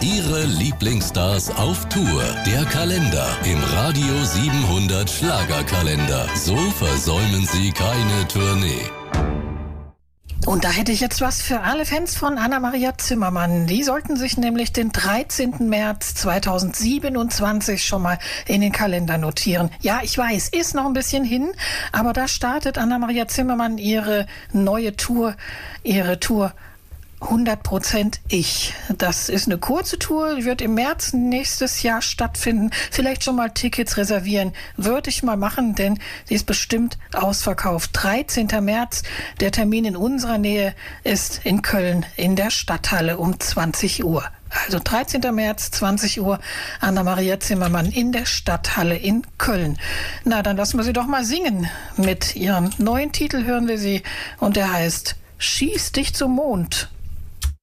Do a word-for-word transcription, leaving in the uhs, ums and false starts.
Ihre Lieblingsstars auf Tour. Der Kalender im Radio siebenhundert Schlagerkalender. So versäumen Sie keine Tournee. Und da hätte ich jetzt was für alle Fans von Anna-Maria Zimmermann. Die sollten sich nämlich den dreizehnten März zweitausendsiebenundzwanzig schon mal in den Kalender notieren. Ja, ich weiß, ist noch ein bisschen hin, aber da startet Anna-Maria Zimmermann ihre neue Tour, ihre Tour hundert Prozent ich. Das ist eine kurze Tour, die wird im März nächstes Jahr stattfinden. Vielleicht schon mal Tickets reservieren. Würde ich mal machen, denn sie ist bestimmt ausverkauft. dreizehnten März, der Termin in unserer Nähe ist in Köln in der Stadthalle um zwanzig Uhr. Also dreizehnten März, zwanzig Uhr, Anna-Maria Zimmermann in der Stadthalle in Köln. Na, dann lassen wir sie doch mal singen. Mit ihrem neuen Titel hören wir sie und der heißt Schieß dich zum Mond.